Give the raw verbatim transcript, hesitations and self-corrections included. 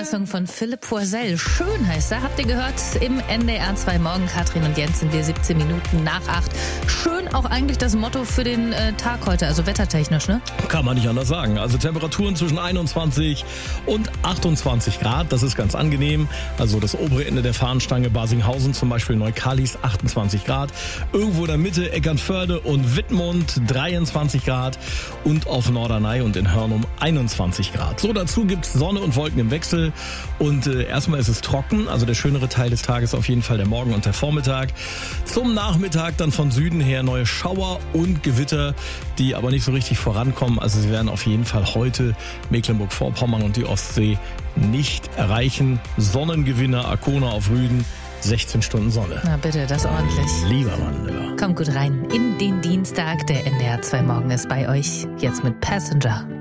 neuer Song von Philipp Poisel. Schön heißt er. Habt ihr gehört? Im N D R zwei Morgen. Katrin und Jens sind wir siebzehn Minuten nach acht. Schön auch eigentlich das Motto für den äh, Tag heute, also wettertechnisch, ne? Kann man nicht anders sagen. Also Temperaturen zwischen einundzwanzig und achtundzwanzig Grad. Das ist ganz angenehm. Also das obere Ende der Fahnenstange Barsinghausen, zum Beispiel Neukalis, achtundzwanzig Grad. Irgendwo in der Mitte Eckernförde und Wittmund dreiundzwanzig Grad. Und auf Norderney und in Hörnum einundzwanzig Grad. So, dazu gibt's Sonne und Wolken im Wechsel. Und äh, erstmal ist es trocken. Also der schönere Teil des Tages auf jeden Fall der Morgen und der Vormittag. Zum Nachmittag dann von Süden her neue Schauer und Gewitter, die aber nicht so richtig vorankommen. Also sie werden auf jeden Fall heute Mecklenburg-Vorpommern und die Ostsee nicht erreichen. Sonnengewinner Arkona auf Rügen. sechzehn Stunden Sonne. Na bitte, das ordentlich. Lieber Mann, ja. Kommt gut rein in den Dienstag. Der N D R zwei Morgen ist bei euch. Jetzt mit Passenger.